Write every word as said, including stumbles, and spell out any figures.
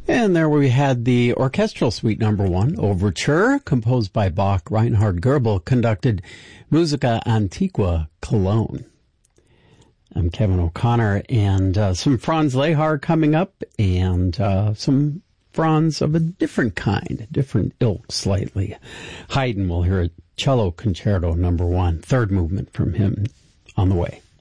And there we had the Orchestral Suite Number One, Overture, composed by Bach. Reinhard Goebel conducted Musica Antiqua, Cologne. I'm Kevin O'Connor, and uh, some Franz Lehar coming up, and uh, some Franz of a different kind, different ilk slightly. Haydn, we'll hear a cello concerto number one, third movement from him on the way.